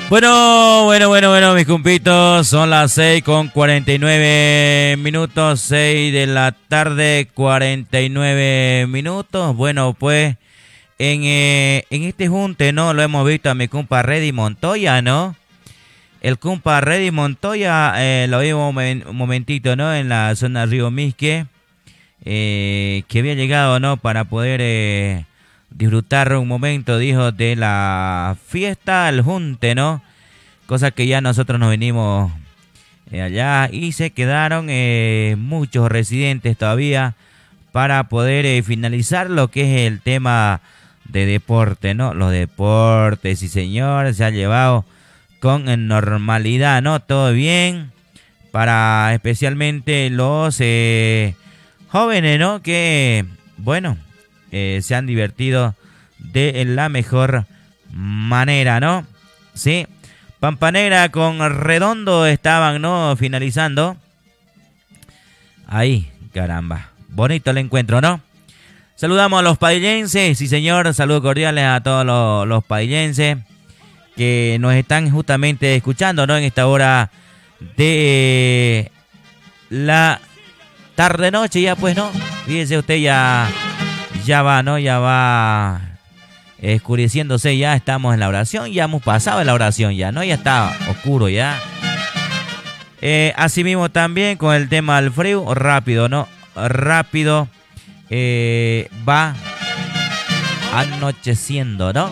Bueno, mis compitos, son las 6:49, 6 de la tarde, 49 minutos. Bueno, pues, en este junte, ¿no? Lo hemos visto a mi compa Reddy Montoya, ¿no? El compa Reddy Montoya, lo vimos un momentito, ¿no? En la zona Río Misque, que había llegado, ¿no? Para poder disfrutar un momento, dijo, de la fiesta, el junte, ¿no? Cosa que ya nosotros nos venimos allá y se quedaron muchos residentes todavía para poder finalizar lo que es el tema de deporte, ¿no? Los deportes, sí señor, se ha llevado con normalidad, ¿no? Todo bien para especialmente los jóvenes, ¿no? Que, bueno, se han divertido de la mejor manera, ¿no? Sí. Pampa Negra con Redondo estaban, ¿no? Finalizando. Ahí, caramba. Bonito el encuentro, ¿no? Saludamos a los padillenses, sí señor. Saludos cordiales a todos los padillenses que nos están justamente escuchando, ¿no? En esta hora de la tarde-noche ya, pues, ¿no? Fíjese usted, ya va, ¿no? Ya va escureciéndose, ya estamos en la oración, ya hemos pasado en la oración ya, ¿no? Ya está oscuro ya. Asimismo también con el tema del frío, rápido, ¿no? Rápido va anocheciendo, ¿no?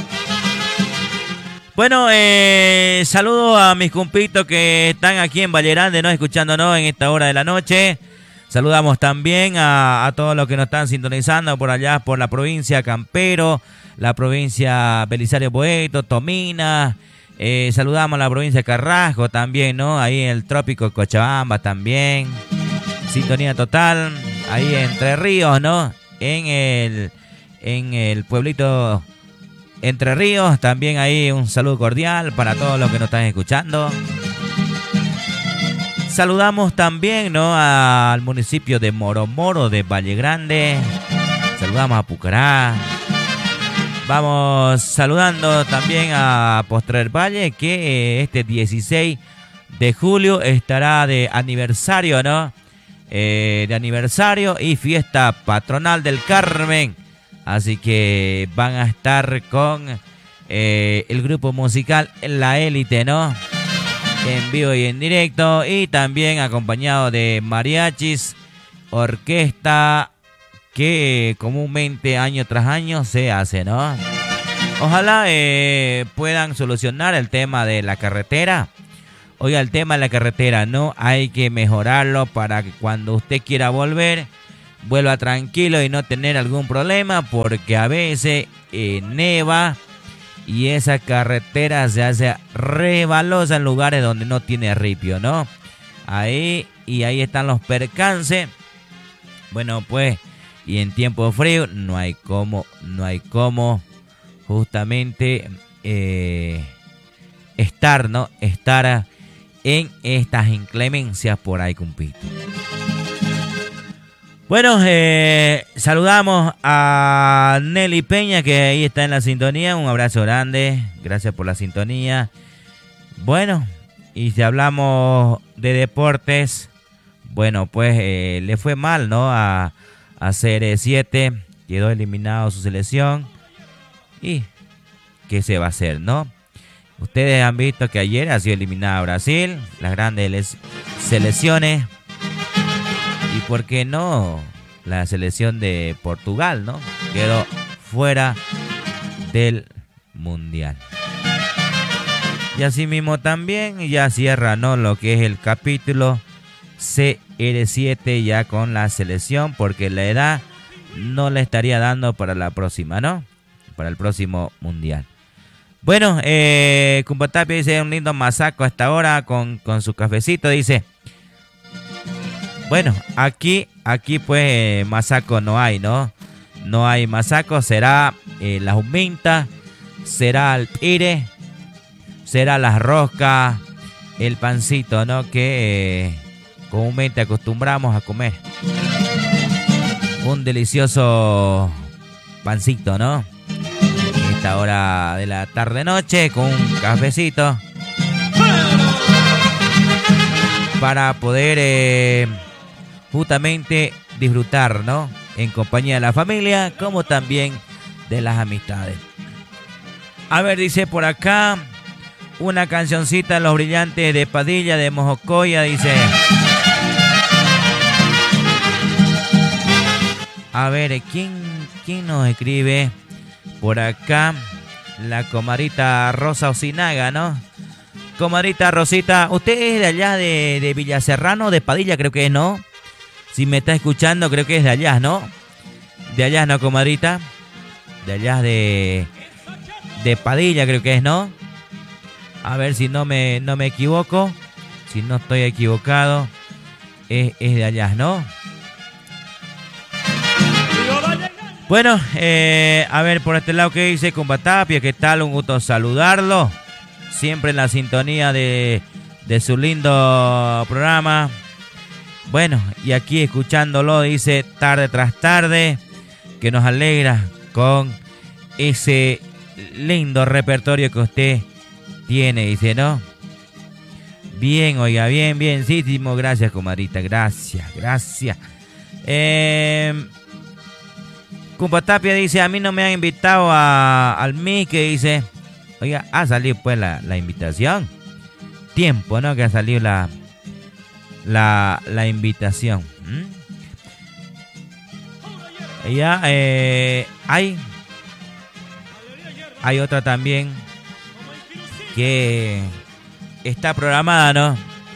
Bueno, saludo a mis compitos que están aquí en Valle Grande, ¿no? Escuchándonos en esta hora de la noche. Saludamos también a todos los que nos están sintonizando por allá, por la provincia Campero, la provincia Belisario Boeto, Tomina. Saludamos a la provincia de Carrasco también, ¿no? Ahí en el trópico de Cochabamba también. Sintonía total. Ahí en Entre Ríos, ¿no? En el pueblito Entre Ríos. También ahí un saludo cordial para todos los que nos están escuchando. Saludamos también, ¿no? Al municipio de Moro de Valle Grande. Saludamos a Pucará. Vamos saludando también a Postrer Valle, que este 16 de julio estará de aniversario, ¿no? De aniversario y fiesta patronal del Carmen. Así que van a estar con el grupo musical La Élite, ¿no? En vivo y en directo. Y también acompañado de mariachis, orquesta, que comúnmente año tras año se hace, ¿no? Ojalá puedan solucionar el tema de la carretera. Oiga, el tema de la carretera, ¿no? Hay que mejorarlo para que cuando usted quiera volver, vuelva tranquilo y no tener algún problema, porque a veces neva y esa carretera se hace rebalosa en lugares donde no tiene ripio, ¿no? Ahí están los percances. Bueno, pues, y en tiempo frío no hay como justamente estar, ¿no? Estar en estas inclemencias por ahí, compito. Bueno, saludamos a Nelly Peña, que ahí está en la sintonía. Un abrazo grande, gracias por la sintonía. Bueno, y si hablamos de deportes, bueno, pues le fue mal, ¿no? A CR7, quedó eliminado su selección. ¿Y qué se va a hacer, no? Ustedes han visto que ayer ha sido eliminada Brasil, las grandes selecciones. Y por qué no la selección de Portugal, ¿no? Quedó fuera del Mundial. Y así mismo también ya cierra, ¿no? Lo que es el capítulo CR7 ya con la selección, porque la edad no le estaría dando para la próxima, ¿no? Para el próximo Mundial. Bueno, Cumpatapia dice un lindo masaco hasta ahora con su cafecito, dice. Bueno, aquí pues masaco no hay, ¿no? No hay masaco, será la juminta, será el pire, será las roscas, el pancito, ¿no? Que comúnmente acostumbramos a comer. Un delicioso pancito, ¿no? esta hora de la tarde-noche con un cafecito para poder justamente disfrutar, ¿no? En compañía de la familia, como también de las amistades. A ver, dice por acá, una cancioncita de Los Brillantes de Padilla, de Mojocoya, dice. A ver, ¿quién nos escribe por acá? La comadrita Rosa Osinaga, ¿no? Comadrita Rosita, usted es de allá de Villaserrano, de Padilla, creo que es, ¿no? Si me está escuchando, creo que es de allá, ¿no? De allá, ¿no, comadrita? De allá de Padilla, creo que es, ¿no? A ver si no me equivoco. Si no estoy equivocado, es de allá, ¿no? Bueno, a ver, por este lado, ¿qué dice Combatapia? ¿Qué tal? Un gusto saludarlo. Siempre en la sintonía de su lindo programa. Bueno, y aquí escuchándolo, dice tarde tras tarde, que nos alegra con ese lindo repertorio que usted tiene, dice, ¿no? Bien, oiga, bienísimo. Gracias, comadrita, gracias. Cumpatapia dice, a mí no me han invitado al Mique, dice. Oiga, ha salido pues la invitación. Tiempo, ¿no? Que ha salido la invitación. Ya, hay otra también que está programada, ¿no?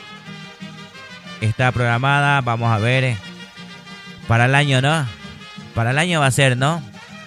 Está programada, vamos a ver, para el año, ¿no? Para el año va a ser, ¿no?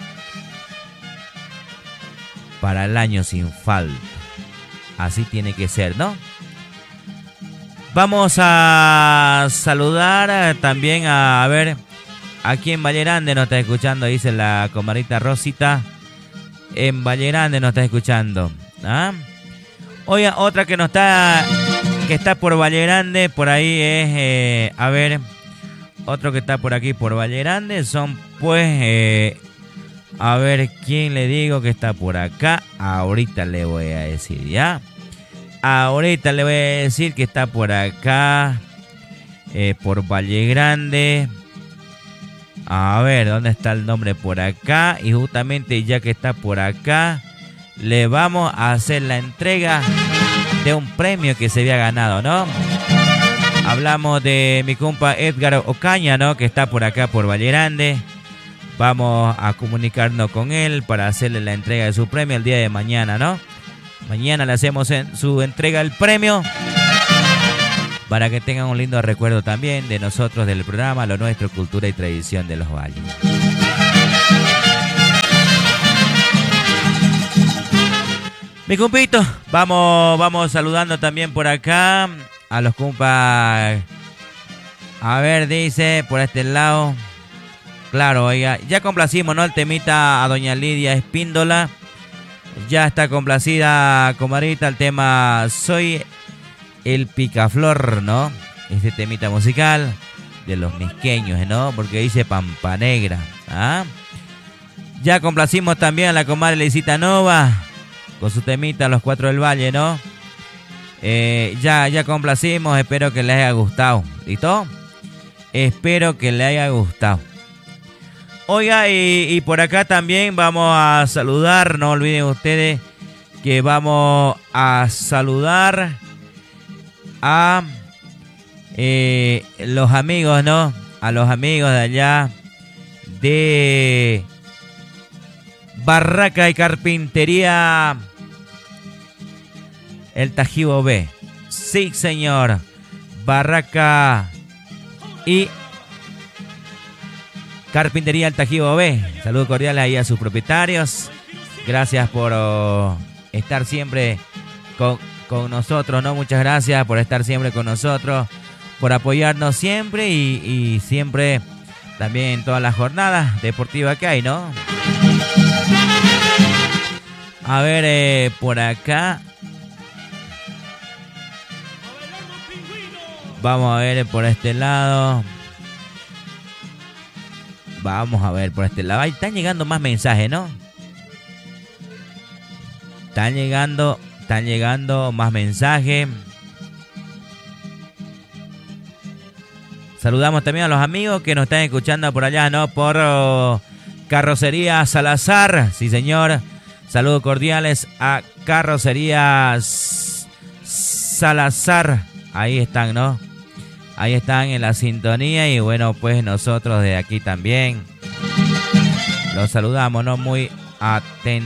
Para el año sin falta. Así tiene que ser, ¿no? Vamos a saludar también a ver, aquí en Valle Grande nos está escuchando, dice la comadrita Rosita. En Valle Grande nos está escuchando. ¿Ah? Oiga, otra que está por Valle Grande, por ahí es, a ver, otro que está por aquí por Valle Grande, son pues, a ver, ¿quién le digo que está por acá? Ahorita le voy a decir, ¿ya? Ahorita le voy a decir que está por acá, por Valle Grande. A ver, ¿dónde está el nombre por acá? Y justamente ya que está por acá, le vamos a hacer la entrega de un premio que se había ganado, ¿no? Hablamos de mi compa Edgar Ocaña, ¿no? Que está por acá por Valle Grande. Vamos a comunicarnos con él para hacerle la entrega de su premio el día de mañana, ¿no? Mañana le hacemos su entrega del premio para que tengan un lindo recuerdo también de nosotros, del programa Lo Nuestro, Cultura y Tradición de los Valles. Mi compito, vamos saludando también por acá a los compas. A ver, dice por este lado. Claro, oiga, ya complacimos, ¿no? El temita a doña Lidia Espíndola. Ya está complacida, comadrita, el tema Soy el Picaflor, ¿no? Este temita musical de los misqueños, ¿no? Porque dice Pampa Negra. ¿Ah? Ya complacimos también a la comadre Leisita Nova con su temita Los Cuatro del Valle, ¿no? Ya complacimos, espero que les haya gustado. ¿Listo? Espero que les haya gustado. Oiga, y por acá también vamos a saludar, no olviden ustedes que vamos a saludar a los amigos, ¿no? A los amigos de allá de Barraca y Carpintería El Tajibo B. Sí, señor. Barraca y Carpintería El Tajibo B. Saludos cordiales ahí a sus propietarios. Gracias por estar siempre con nosotros, ¿no? Muchas gracias por estar siempre con nosotros, por apoyarnos siempre y siempre también en todas las jornadas deportivas que hay, ¿no? A ver, por acá. Vamos a ver por este lado. Vamos a ver por este lado. Ahí están llegando más mensajes, ¿no? Están llegando más mensajes. Saludamos también a los amigos que nos están escuchando por allá, ¿no? Por Carrocería Salazar. Sí, señor. Saludos cordiales a Carrocería Salazar. Ahí están, ¿no? Ahí están en la sintonía. Y bueno, pues nosotros de aquí también los saludamos, ¿no? Muy atentos.